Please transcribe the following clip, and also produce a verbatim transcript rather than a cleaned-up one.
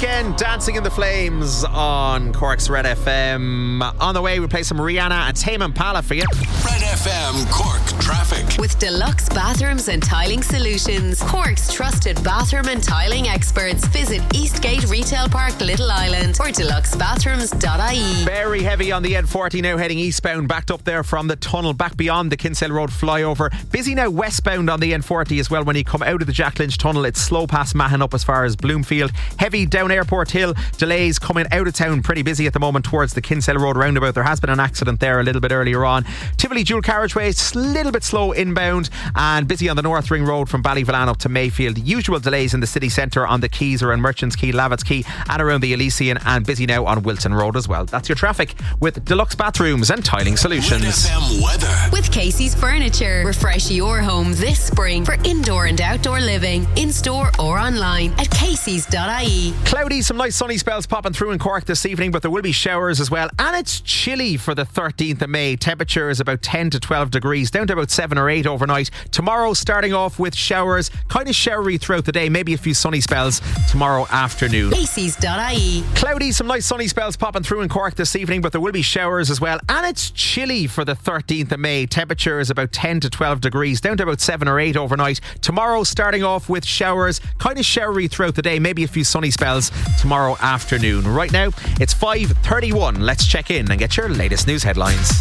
Weekend, Dancing in the Flames on Cork's Red F M. On the way, we play some Rihanna and Tame Impala for you. Red F M Cork Traffic. With Deluxe Bathrooms and Tiling Solutions, Cork's trusted bathroom and tiling experts. Visit Eastgate Retail Park, Little Island, or deluxe bathrooms dot I E. Very heavy on the N forty now, heading eastbound, backed up there from the tunnel, back beyond the Kinsale Road flyover. Busy now westbound on the N forty as well. When you come out of the Jack Lynch tunnel, it's slow past Mahon up as far as Bloomfield. Heavy down Airport Hill. Delays coming out of town, pretty busy at the moment towards the Kinsale Road roundabout. There has been an accident there a little bit earlier on. Tivoli dual carriageway, it's a little bit slow inbound, and busy on the North Ring Road from Ballyvillan up to Mayfield. Usual delays in the city centre on the Quays or on Merchants Quay, Lavat's Quay, and around the Elysian, and busy now on Wilton Road as well. That's your traffic with Deluxe Bathrooms and Tiling Solutions. Red F M weather. With Casey's Furniture. Refresh your home this spring for indoor and outdoor living, in store or online at caseys dot I E. Cloudy, some nice sunny spells popping through in Cork this evening, but there will be showers as well. And it's chilly for the thirteenth of May. Temperature is about ten to twelve degrees, down to about seven or eight overnight. Tomorrow starting off with showers, kind of showery throughout the day, maybe a few sunny spells tomorrow afternoon. caseys dot I E. Cloudy, some nice sunny spells popping through in Cork this evening, but there will be showers as well. And it's chilly for the thirteenth of May. Temperature is about ten to twelve degrees, down to about seven or eight overnight. Tomorrow starting off with showers, kind of showery throughout the day, maybe a few sunny spells tomorrow afternoon. Right now, it's five thirty-one. Let's check in and get your latest news headlines.